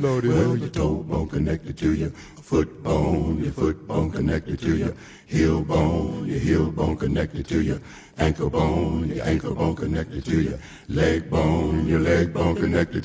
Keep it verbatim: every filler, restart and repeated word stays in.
loaded. Well, your toe bone connected to your foot bone, your foot bone connected to your heel bone, your heel bone connected to your ankle bone, your ankle bone connected to your leg bone, your leg bone connected